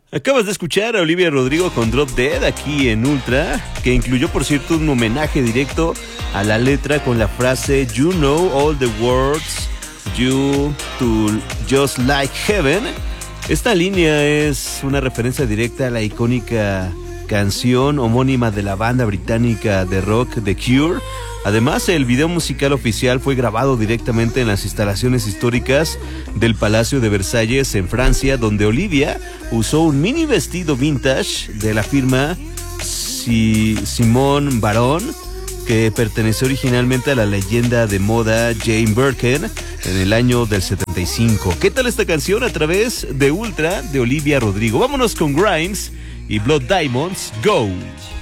Acabas de escuchar a Olivia Rodrigo con Drop Dead aquí en Ultra, que incluyó, por cierto, un homenaje directo a la letra con la frase You know all the words, you to just like heaven. Esta línea es una referencia directa a la icónica canción homónima de la banda británica de rock The Cure. Además, el video musical oficial fue grabado directamente en las instalaciones históricas del Palacio de Versalles en Francia, donde Olivia usó un mini vestido vintage de la firma Simone Baron, que perteneció originalmente a la leyenda de moda Jane Birkin en el año del 75. ¿Qué tal esta canción a través de Ultra de Olivia Rodrigo? Vámonos con Grimes y Blood Diamonds, Go.